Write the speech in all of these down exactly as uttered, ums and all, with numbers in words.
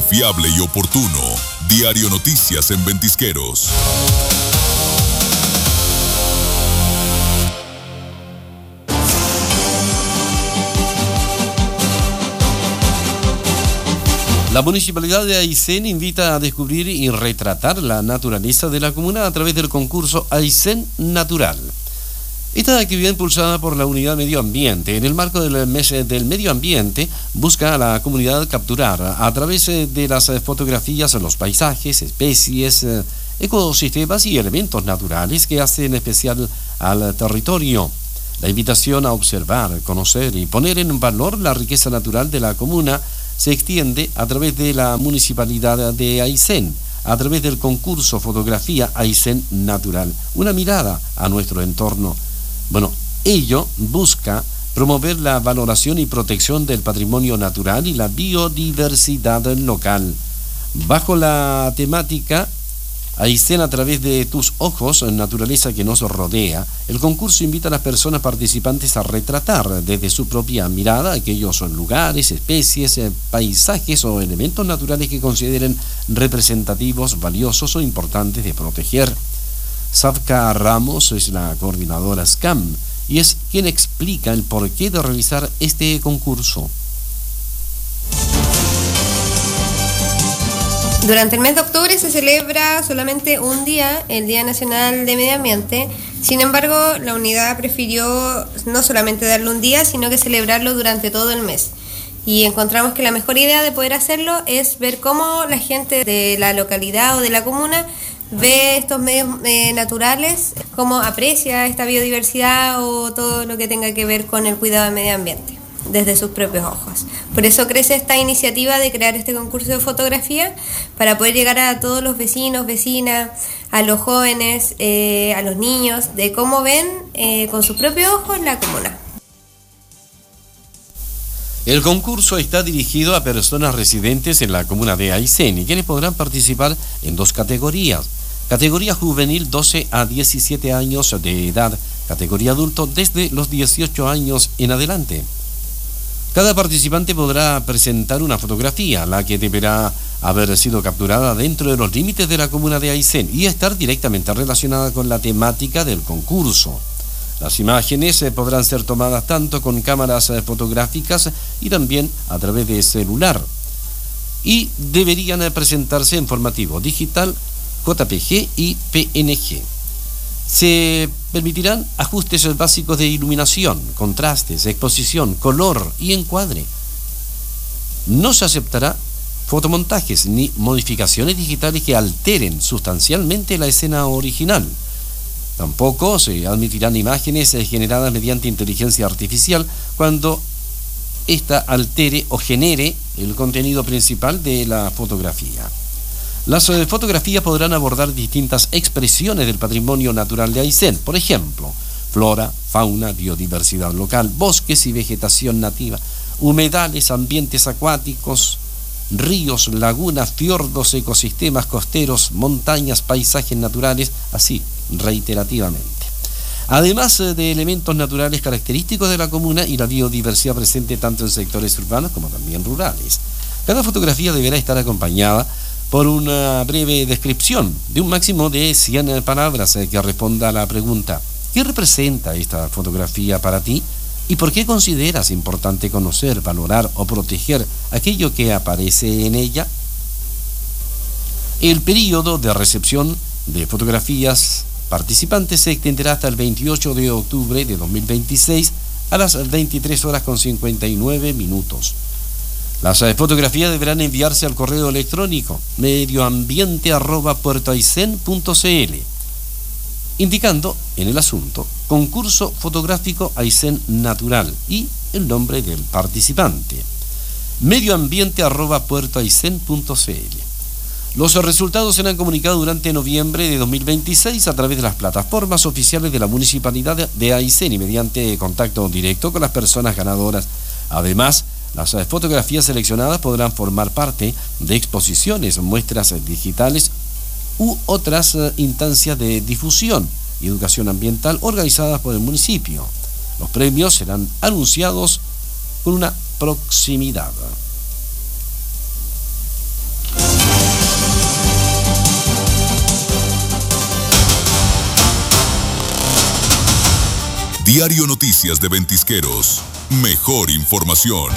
confiable y oportuno. Diario Noticias en Ventisqueros. La Municipalidad de Aysén invita a descubrir y retratar la naturaleza de la comuna a través del concurso Aysén Natural. Esta actividad, impulsada por la Unidad Medio Ambiente, en el marco del mes del medio ambiente, busca a la comunidad capturar a través de las fotografías los paisajes, especies, ecosistemas y elementos naturales que hacen especial al territorio. La invitación a observar, conocer y poner en valor la riqueza natural de la comuna se extiende a través de la Municipalidad de Aysén, a través del concurso Fotografía Aysén Natural, una mirada a nuestro entorno. Bueno, ello busca promover la valoración y protección del patrimonio natural y la biodiversidad local. Bajo la temática Aysén a través de tus ojos, naturaleza que nos rodea, el concurso invita a las personas participantes a retratar desde su propia mirada aquellos lugares, especies, paisajes o elementos naturales que consideren representativos, valiosos o importantes de proteger. Safka Ramos es la coordinadora S C A M y es quien explica el porqué de realizar este concurso. Durante el mes de octubre se celebra solamente un día, el Día Nacional de Medio Ambiente. Sin embargo, la unidad prefirió no solamente darle un día, sino que celebrarlo durante todo el mes. Y encontramos que la mejor idea de poder hacerlo es ver cómo la gente de la localidad o de la comuna ve estos medios eh, naturales, cómo aprecia esta biodiversidad o todo lo que tenga que ver con el cuidado del medio ambiente desde sus propios ojos. Por eso crece esta iniciativa de crear este concurso de fotografía para poder llegar a todos los vecinos, vecinas, a los jóvenes, eh, a los niños, de cómo ven eh, con sus propios ojos la comuna. El concurso está dirigido a personas residentes en la comuna de Aysén y quienes podrán participar en dos categorías. Categoría juvenil doce a diecisiete años de edad, categoría adulto desde los dieciocho años en adelante. Cada participante podrá presentar una fotografía, la que deberá haber sido capturada dentro de los límites de la comuna de Aysén y estar directamente relacionada con la temática del concurso. Las imágenes eh, podrán ser tomadas tanto con cámaras eh, fotográficas y también a través de celular. Y deberían eh, presentarse en formativo digital, J P G y P N G. Se permitirán ajustes básicos de iluminación, contrastes, exposición, color y encuadre. No se aceptará fotomontajes ni modificaciones digitales que alteren sustancialmente la escena original. Tampoco se admitirán imágenes generadas mediante inteligencia artificial cuando ésta altere o genere el contenido principal de la fotografía. Las fotografías podrán abordar distintas expresiones del patrimonio natural de Aysén, por ejemplo, flora, fauna, biodiversidad local, bosques y vegetación nativa, humedales, ambientes acuáticos, ríos, lagunas, fiordos, ecosistemas costeros, montañas, paisajes naturales, así reiterativamente. Además de elementos naturales característicos de la comuna y la biodiversidad presente tanto en sectores urbanos como también rurales. Cada fotografía deberá estar acompañada por una breve descripción de un máximo de cien palabras que responda a la pregunta: ¿qué representa esta fotografía para ti? ¿Y por qué consideras importante conocer, valorar o proteger aquello que aparece en ella? El periodo de recepción de fotografías participantes se extenderá hasta el veintiocho de octubre de dos mil veintiséis a las veintitrés horas con cincuenta y nueve minutos. Las fotografías deberán enviarse al correo electrónico medioambiente arroba puertoaysén punto cl, indicando en el asunto concurso fotográfico Aysén Natural y el nombre del participante. medioambiente arroba puertoaysén punto cl. Los resultados serán comunicados durante noviembre de dos mil veintiséis a través de las plataformas oficiales de la Municipalidad de Aysén y mediante contacto directo con las personas ganadoras. Además, las fotografías seleccionadas podrán formar parte de exposiciones, muestras digitales u otras instancias de difusión y educación ambiental organizadas por el municipio. Los premios serán anunciados con una proximidad. Diario Noticias de Ventisqueros. Mejor información.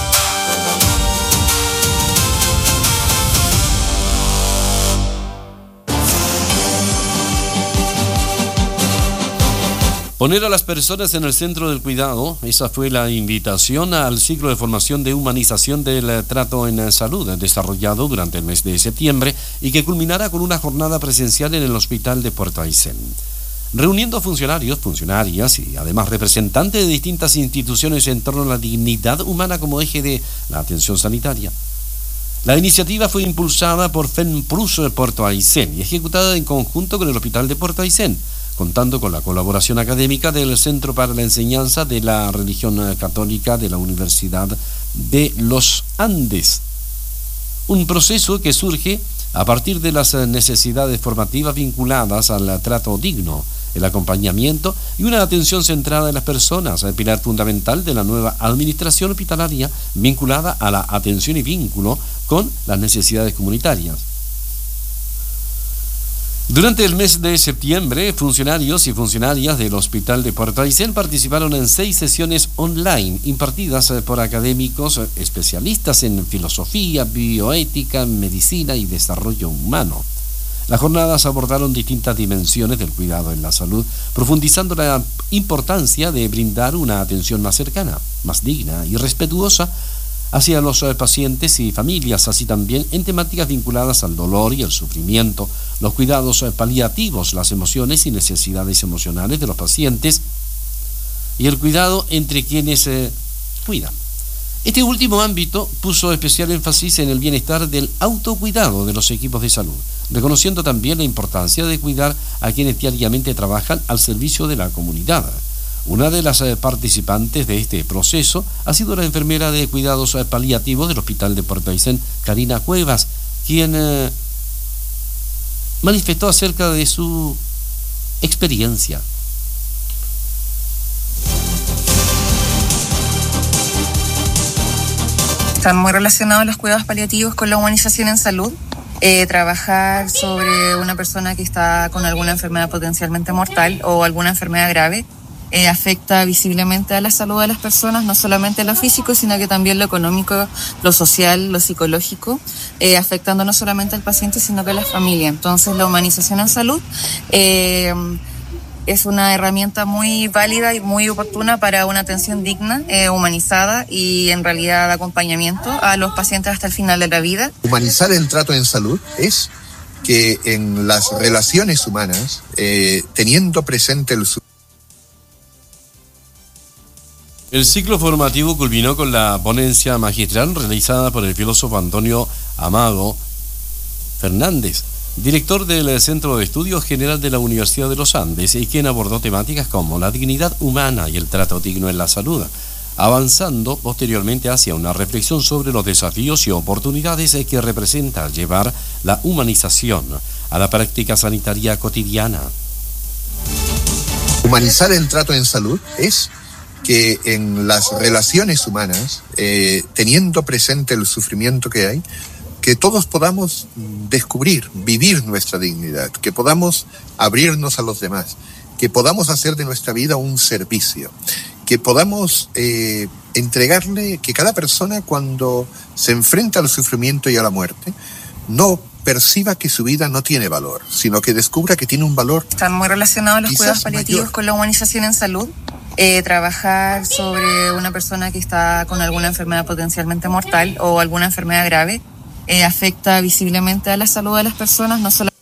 Poner a las personas en el centro del cuidado, esa fue la invitación al ciclo de formación de humanización del trato en salud desarrollado durante el mes de septiembre y que culminará con una jornada presencial en el Hospital de Puerto Aysén. Reuniendo a funcionarios, funcionarias y además representantes de distintas instituciones en torno a la dignidad humana como eje de la atención sanitaria. La iniciativa fue impulsada por FENPRUS Puerto Aysén y ejecutada en conjunto con el Hospital de Puerto Aysén, contando con la colaboración académica del Centro para la Enseñanza de la Religión Católica de la Universidad de los Andes. Un proceso que surge a partir de las necesidades formativas vinculadas al trato digno, el acompañamiento y una atención centrada en las personas, el pilar fundamental de la nueva administración hospitalaria vinculada a la atención y vínculo con las necesidades comunitarias. Durante el mes de septiembre, funcionarios y funcionarias del Hospital de Puerto Aysén participaron en seis sesiones online impartidas por académicos especialistas en filosofía, bioética, medicina y desarrollo humano. Las jornadas abordaron distintas dimensiones del cuidado en la salud, profundizando la importancia de brindar una atención más cercana, más digna y respetuosa hacia los pacientes y familias, así también en temáticas vinculadas al dolor y el sufrimiento, los cuidados paliativos, las emociones y necesidades emocionales de los pacientes y el cuidado entre quienes eh, cuidan. Este último ámbito puso especial énfasis en el bienestar del autocuidado de los equipos de salud, reconociendo también la importancia de cuidar a quienes diariamente trabajan al servicio de la comunidad. Una de las participantes de este proceso ha sido la enfermera de cuidados paliativos del Hospital de Puerto Aysén, Karina Cuevas, quien eh, manifestó acerca de su experiencia. Están muy relacionados los cuidados paliativos con la humanización en salud. Eh, trabajar sobre una persona que está con alguna enfermedad potencialmente mortal o alguna enfermedad grave Eh, afecta visiblemente a la salud de las personas, no solamente lo físico, sino que también lo económico, lo social, lo psicológico, eh, afectando no solamente al paciente, sino que a la familia. Entonces, la humanización en salud eh, es una herramienta muy válida y muy oportuna para una atención digna, eh, humanizada y en realidad de acompañamiento a los pacientes hasta el final de la vida. Humanizar el trato en salud es que en las relaciones humanas, eh, teniendo presente el El ciclo formativo culminó con la ponencia magistral realizada por el filósofo Antonio Amago Fernández, director del Centro de Estudios General de la Universidad de los Andes, y quien abordó temáticas como la dignidad humana y el trato digno en la salud, avanzando posteriormente hacia una reflexión sobre los desafíos y oportunidades que representa llevar la humanización a la práctica sanitaria cotidiana. Humanizar el trato en salud es que en las relaciones humanas, eh, teniendo presente el sufrimiento que hay, que todos podamos descubrir, vivir nuestra dignidad, que podamos abrirnos a los demás, que podamos hacer de nuestra vida un servicio, que podamos eh, entregarle, que cada persona cuando se enfrenta al sufrimiento y a la muerte, no perciba que su vida no tiene valor, sino que descubra que tiene un valor. Están muy relacionados los cuidados paliativos mayor con la humanización en salud. Eh, trabajar sobre una persona que está con alguna enfermedad potencialmente mortal o alguna enfermedad grave eh, afecta visiblemente a la salud de las personas, no solo.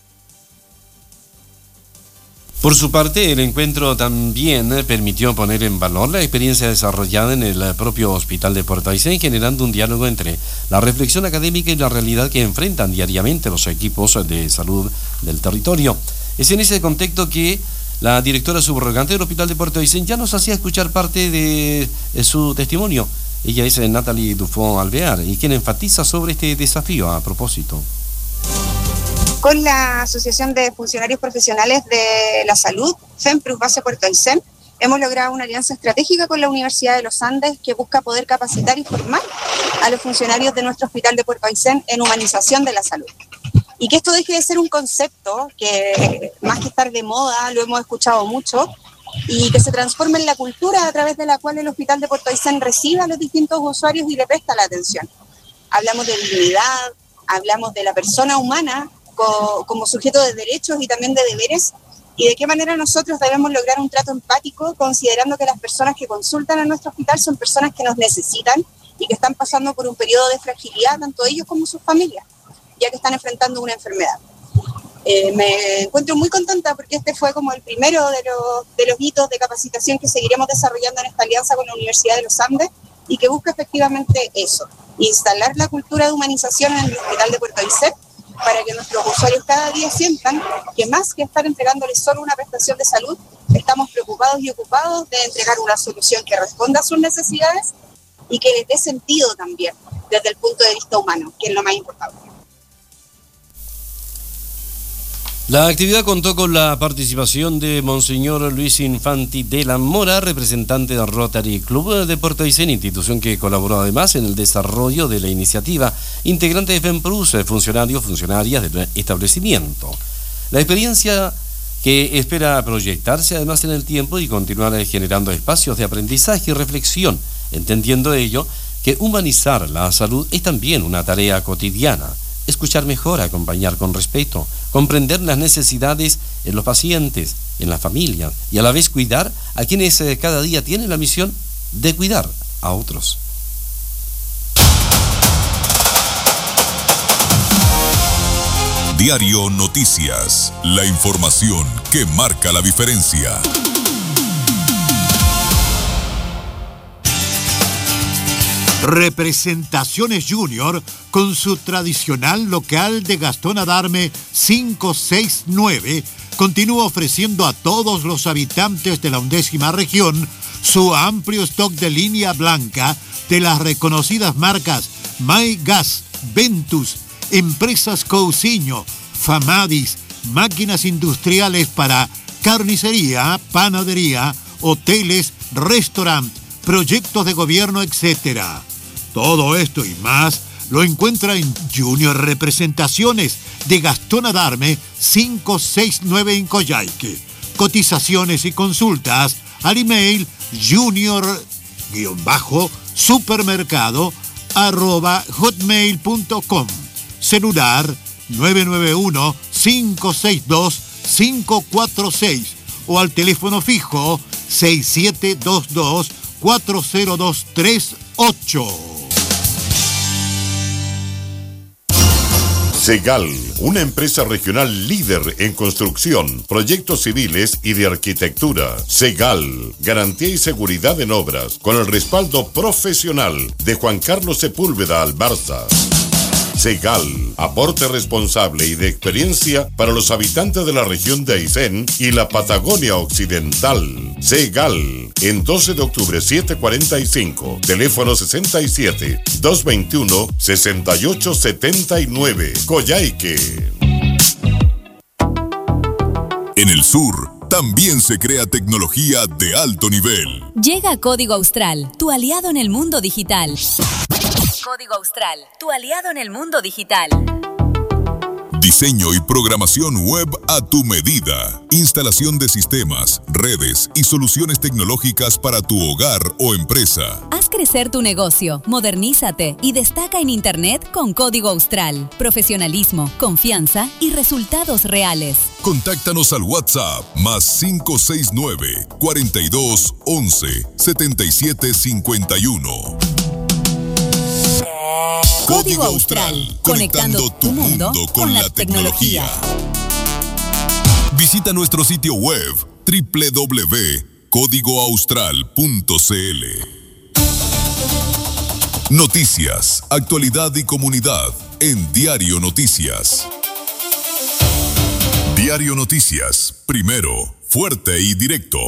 Por su parte, el encuentro también permitió poner en valor la experiencia desarrollada en el propio Hospital de Puerto Aysén, generando un diálogo entre la reflexión académica y la realidad que enfrentan diariamente los equipos de salud del territorio. Es en ese contexto que la directora subrogante del Hospital de Puerto Aysén ya nos hacía escuchar parte de su testimonio. Ella es Natalie Dufont Alvear, y quien enfatiza sobre este desafío a propósito. Con la Asociación de Funcionarios Profesionales de la Salud, FENPRUS Base Puerto Aysén, hemos logrado una alianza estratégica con la Universidad de los Andes que busca poder capacitar y formar a los funcionarios de nuestro Hospital de Puerto Aysén en humanización de la salud. Y que esto deje de ser un concepto que, más que estar de moda, lo hemos escuchado mucho, y que se transforme en la cultura a través de la cual el Hospital de Puerto Aysén recibe a los distintos usuarios y le presta la atención. Hablamos de dignidad, hablamos de la persona humana co- como sujeto de derechos y también de deberes, y de qué manera nosotros debemos lograr un trato empático, considerando que las personas que consultan a nuestro hospital son personas que nos necesitan y que están pasando por un periodo de fragilidad, tanto ellos como sus familias, ya que están enfrentando una enfermedad. Eh, me encuentro muy contenta porque este fue como el primero de los, de los hitos de capacitación que seguiremos desarrollando en esta alianza con la Universidad de los Andes y que busca efectivamente eso, instalar la cultura de humanización en el Hospital de Puerto Aysén para que nuestros usuarios cada día sientan que más que estar entregándoles solo una prestación de salud, estamos preocupados y ocupados de entregar una solución que responda a sus necesidades y que les dé sentido también desde el punto de vista humano, que es lo más importante. La actividad contó con la participación de Monseñor Luis Infanti de la Mora, representante del Rotary Club de Puerto Aysén, institución que colaboró además en el desarrollo de la iniciativa, integrante de FEMPRUS, funcionarios, funcionarias del establecimiento. La experiencia que espera proyectarse además en el tiempo y continuar generando espacios de aprendizaje y reflexión, entendiendo ello que humanizar la salud es también una tarea cotidiana. Escuchar mejor, acompañar con respeto, comprender las necesidades en los pacientes, en la familia y a la vez cuidar a quienes eh, cada día tienen la misión de cuidar a otros. Diario Noticias, la información que marca la diferencia. Representaciones Junior con su tradicional local de Gastón Adarme cinco seis nueve continúa ofreciendo a todos los habitantes de la undécima región su amplio stock de línea blanca de las reconocidas marcas My Gas, Ventus, Empresas Cousiño, Famadis, máquinas industriales para carnicería, panadería, hoteles, restaurantes, proyectos de gobierno, etcétera. Todo esto y más lo encuentra en Junior Representaciones de Gastón Adarme cinco seis nueve en Coyhaique. Cotizaciones y consultas al email junior-supermercado arroba hotmail punto com. Celular nueve nueve uno, cinco seis dos, cinco cuatro seis o al teléfono fijo seis siete dos dos, cuatro cero dos tres ocho. Segal, una empresa regional líder en construcción, proyectos civiles y de arquitectura. Segal, garantía y seguridad en obras, con el respaldo profesional de Juan Carlos Sepúlveda Albarza. Segal, aporte responsable y de experiencia para los habitantes de la región de Aysén y la Patagonia Occidental. Segal, en doce de octubre setecientos cuarenta y cinco, teléfono sesenta y siete, doscientos veintiuno, sesenta y ocho setenta y nueve, Coyhaique. En el sur, también se crea tecnología de alto nivel. Llega Código Austral, tu aliado en el mundo digital. Código Austral, tu aliado en el mundo digital. Diseño y programación web a tu medida. Instalación de sistemas, redes y soluciones tecnológicas para tu hogar o empresa. Haz crecer tu negocio, modernízate y destaca en Internet con Código Austral. Profesionalismo, confianza y resultados reales. Contáctanos al WhatsApp más cinco seis nueve, cuarenta y dos, once, setenta y siete cincuenta y uno. Código Austral, conectando tu mundo con la tecnología. Visita nuestro sitio web doble u doble u doble u punto código austral punto c l. Noticias, actualidad y comunidad en Diario Noticias. Diario Noticias, primero, fuerte y directo.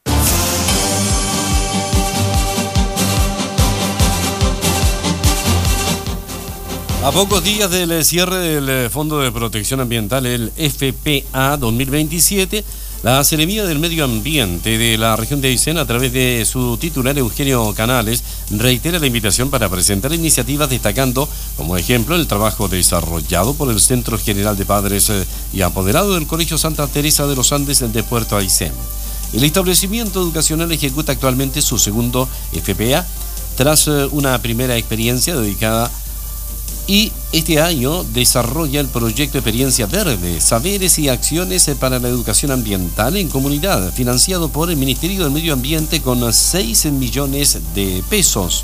A pocos días del cierre del Fondo de Protección Ambiental, el F P A dos mil veintisiete, la Seremía del Medio Ambiente de la región de Aysén, a través de su titular Eugenio Canales, reitera la invitación para presentar iniciativas destacando como ejemplo el trabajo desarrollado por el Centro General de Padres y Apoderados del Colegio Santa Teresa de los Andes de Puerto Aysén. El establecimiento educacional ejecuta actualmente su segundo F P A tras una primera experiencia dedicada y este año desarrolla el proyecto Experiencia Verde, Saberes y Acciones para la Educación Ambiental en Comunidad, financiado por el Ministerio del Medio Ambiente con seis millones de pesos.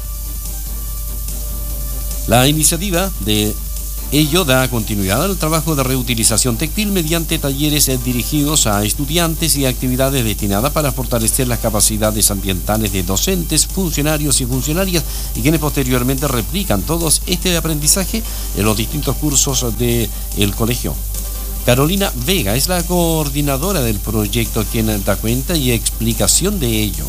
La iniciativa de ello da continuidad al trabajo de reutilización textil mediante talleres dirigidos a estudiantes y actividades destinadas para fortalecer las capacidades ambientales de docentes, funcionarios y funcionarias y quienes posteriormente replican todos este aprendizaje en los distintos cursos del colegio. Carolina Vega es la coordinadora del proyecto quien da cuenta y explicación de ello.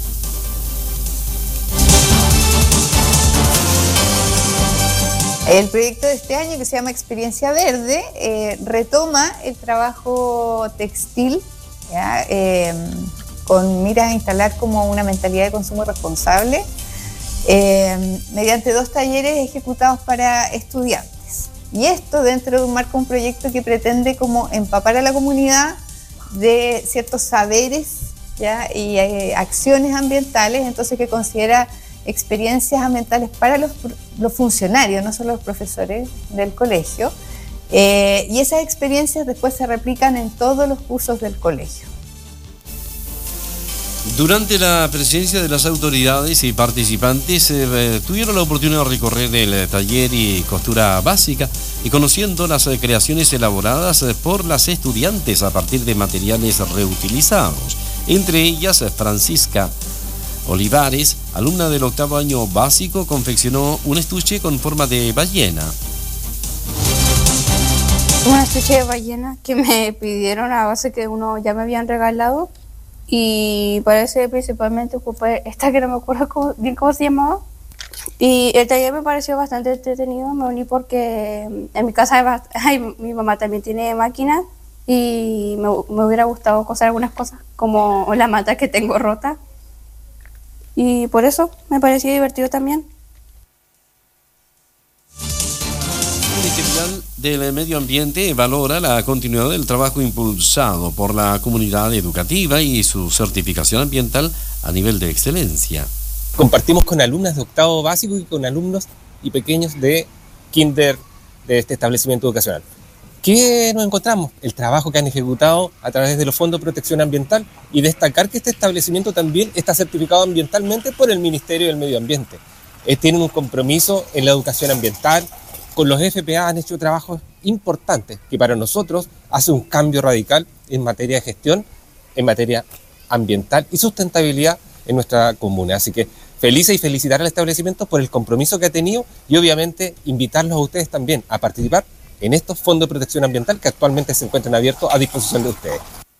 El proyecto de este año, que se llama Experiencia Verde, eh, retoma el trabajo textil, ¿ya? Eh, con miras a instalar como una mentalidad de consumo responsable, eh, mediante dos talleres ejecutados para estudiantes. Y esto dentro de un marco, un proyecto que pretende como empapar a la comunidad de ciertos saberes, ¿ya? Y eh, acciones ambientales, entonces que considera experiencias ambientales para los, los funcionarios, no solo los profesores del colegio, eh, y esas experiencias después se replican en todos los cursos del colegio. Durante la presencia de las autoridades y participantes eh, tuvieron la oportunidad de recorrer el taller y costura básica y conociendo las eh, creaciones elaboradas eh, por las estudiantes a partir de materiales reutilizados, entre ellas eh, Francisca Olivares, alumna del octavo año básico, confeccionó un estuche con forma de ballena. Un estuche de ballena que me pidieron a base que uno ya me habían regalado y parece principalmente ocupé esta que no me acuerdo cómo, bien cómo se llamaba. Y el taller me pareció bastante entretenido, me uní porque en mi casa hay, mi mamá también tiene máquina y me, me hubiera gustado coser algunas cosas como la manta que tengo rota. Y por eso me pareció divertido también. El Ministerio del Medio Ambiente valora la continuidad del trabajo impulsado por la comunidad educativa y su certificación ambiental a nivel de excelencia. Compartimos con alumnas de octavo básico y con alumnos y pequeños de kinder de este establecimiento educacional. ¿Qué nos encontramos? El trabajo que han ejecutado a través de los fondos de protección ambiental y destacar que este establecimiento también está certificado ambientalmente por el Ministerio del Medio Ambiente. Eh, tienen un compromiso en la educación ambiental, con los F P A han hecho trabajos importantes que para nosotros hace un cambio radical en materia de gestión, en materia ambiental y sustentabilidad en nuestra comuna. Así que felices y felicitar al establecimiento por el compromiso que ha tenido y obviamente invitarlos a ustedes también a participar en estos fondos de protección ambiental que actualmente se encuentran abiertos a disposición de ustedes.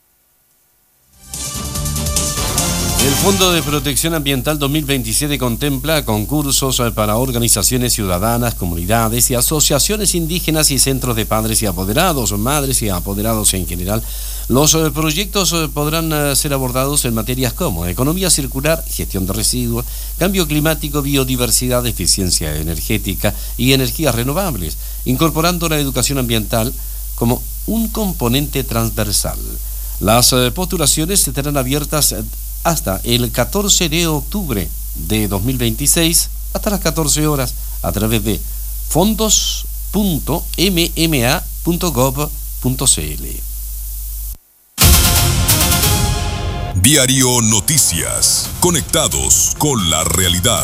El Fondo de Protección Ambiental dos mil veintisiete contempla concursos para organizaciones ciudadanas, comunidades y asociaciones indígenas y centros de padres y apoderados, madres y apoderados en general. Los proyectos podrán ser abordados en materias como economía circular, gestión de residuos, cambio climático, biodiversidad, eficiencia energética y energías renovables, incorporando la educación ambiental como un componente transversal. Las postulaciones estarán abiertas hasta el catorce de octubre de dos mil veintiséis, hasta las catorce horas, a través de fondos punto m m a punto gov punto c l. Diario Noticias, conectados con la realidad.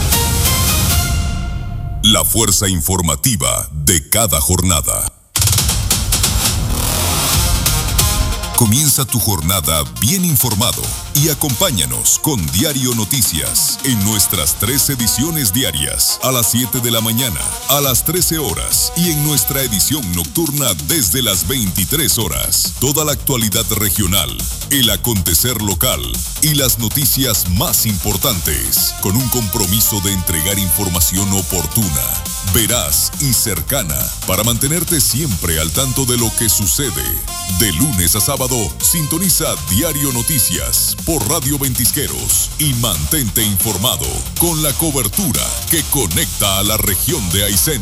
La fuerza informativa de cada jornada. Comienza tu jornada bien informado y acompáñanos con Diario Noticias en nuestras tres ediciones diarias, a las siete de la mañana, a las trece horas y en nuestra edición nocturna desde las veintitrés horas. Toda la actualidad regional, el acontecer local y las noticias más importantes, con un compromiso de entregar información oportuna, veraz y cercana para mantenerte siempre al tanto de lo que sucede. De lunes a sábado, sintoniza Diario Noticias por Radio Ventisqueros y mantente informado con la cobertura que conecta a la región de Aysén.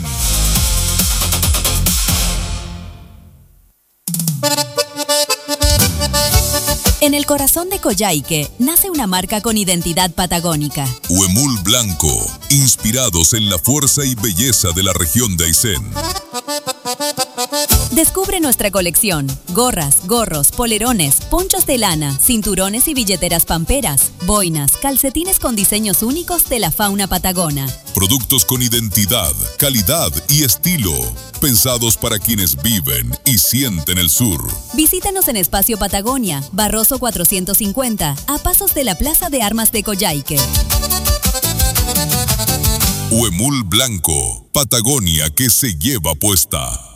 En el corazón de Coyhaique nace una marca con identidad patagónica. Huemul Blanco, inspirados en la fuerza y belleza de la región de Aysén. Descubre nuestra colección: gorras, gorros, polerones, ponchos de lana, cinturones y billeteras pamperas, boinas, calcetines con diseños únicos de la fauna patagona. Productos con identidad, calidad y estilo, pensados para quienes viven y sienten el sur. Visítanos en Espacio Patagonia, Barroso cuatrocientos cincuenta, a pasos de la Plaza de Armas de Coyhaique. Huemul Blanco, Patagonia que se lleva puesta.